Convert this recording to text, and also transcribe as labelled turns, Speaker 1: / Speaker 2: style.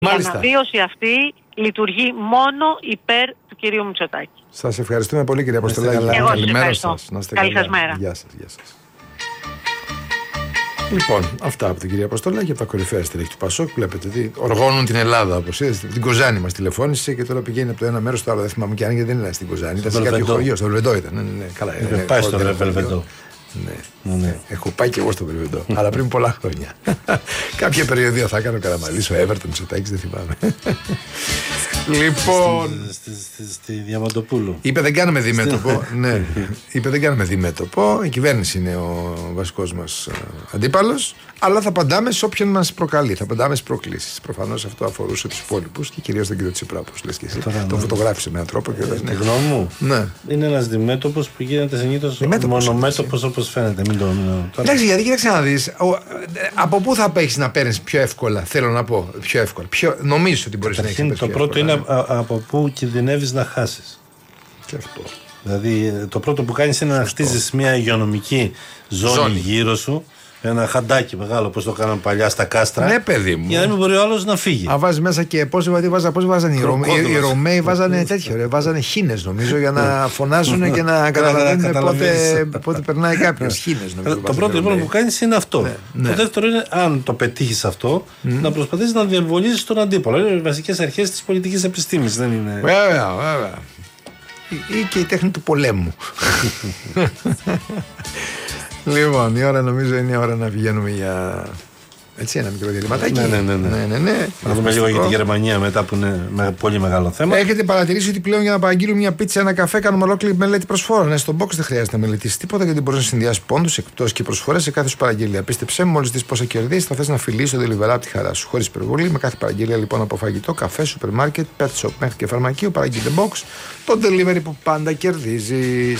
Speaker 1: Η αναβίωση αυτή λειτουργεί μόνο υπέρ του κυρίου Μητσοτάκη.
Speaker 2: Σας ευχαριστούμε πολύ, κυρία Αποστολάκη.
Speaker 1: Καλημέρα σας. Καλή σας μέρα.
Speaker 2: Γεια σας. Λοιπόν, αυτά από την κυρία Αποστολάκη, από τα κορυφαία στελέχη του Πασόκ. Βλέπετε τι οργώνουν την Ελλάδα, όπως είδατε. Την Κοζάνη μας τηλεφώνησε και τώρα πηγαίνει από το ένα μέρος στο άλλο. Δεν θυμάμαι και αν γιατί δεν είναι στην Κοζάνη. Ήταν σε κάποιο χωριό, στο Βελβεντό ήταν. Ναι, καλά.
Speaker 3: Πάει στο Βελβεντό.
Speaker 2: Ναι. Έχω πάει και εγώ στο Βελβεντό, αλλά πριν πολλά χρόνια. Κάποια περιοδία θα κάνω Καραμαλής, ο Εύερτον, Μητσοτάκης, δεν θυμάμαι. Λοιπόν.
Speaker 3: Στη Διαμαντοπούλου.
Speaker 2: Είπε δεν κάνουμε διμέτωπο. Ναι. Είπε δεν κάνουμε διμέτωπο. Η κυβέρνηση είναι ο βασικός μας αντίπαλος. Αλλά θα απαντάμε σε όποιον μας προκαλεί. Θα απαντάμε στις προκλήσεις. Προφανώς αυτό αφορούσε τους υπόλοιπους και κυρίως τον κύριο Τσίπρα, όπως λες και εσύ. Τον φωτογράφησε με έναν τρόπο.
Speaker 3: Τη γνώμη μου.
Speaker 2: Ναι.
Speaker 3: Είναι ένας διμέτωπος που γίνεται συνήθως μονομέτωπος όπως φαίνεται.
Speaker 2: Εντάξει, γιατί κοίταξε να δεις. Από πού θα παίξεις να παίρνεις πιο εύκολα, θέλω να πω. Πιο εύκολα. Νομίζεις ότι μπορείς να έχεις.
Speaker 3: Το πρώτο είναι από πού κινδυνεύεις να χάσεις.
Speaker 2: Και αυτό.
Speaker 3: Δηλαδή το πρώτο που κάνεις είναι να χτίζεις μια υγειονομική ζώνη γύρω σου. Ένα χαντάκι μεγάλο, όπως το κάναμε παλιά στα κάστρα.
Speaker 2: Ναι, παιδί μου.
Speaker 3: Για να μην μπορεί ο άλλος να φύγει.
Speaker 2: Αν βάζει μέσα και πώς βάζανε οι Ρωμαίοι, βάζανε τέτοιο. Βάζανε χήνες νομίζω για να φωνάζουν και να καταλαβαίνουν πότε περνάει κάποιος. Χήνες νομίζω.
Speaker 3: Το πρώτο λοιπόν που κάνεις είναι αυτό. Το δεύτερο είναι, αν το πετύχεις αυτό, να προσπαθήσεις να διαβολίζεις τον αντίπαλο. Είναι οι βασικές αρχές της πολιτικής επιστήμης.
Speaker 2: Βέβαια. Ή και η τέχνη του πολέμου. Λοιπόν, η ώρα νομίζω είναι η ώρα να πηγαίνουμε για έτσι ένα μικρό διαλυματάκι.
Speaker 3: Ναι. Να δούμε λίγο για τη Γερμανία μετά που είναι πολύ μεγάλο θέμα.
Speaker 2: Έχετε παρατηρήσει ότι πλέον για να παραγγείλουμε μια πίτσα, ένα καφέ, κάνουμε ολόκληρη μελέτη προσφόρων. Ναι, στο box δεν χρειάζεται να μελετήσει τίποτα γιατί μπορεί να συνδυάσει πόντους, εκπτώσεις και προσφορές σε κάθε σου παραγγελία. Πίστεψέ μου, μόλις δεις πόσα κερδίσεις, θα θες να φιλήσεις το delivery από τη χαρά σου. Χωρίς υπερβολή, με κάθε παραγγελία λοιπόν από φαγητό, καφέ, σούπερ μάρκετ, pet shop μέχρι και φαρμακείο, παραγγείλτε box, το delivery που πάντα κερδίζεις.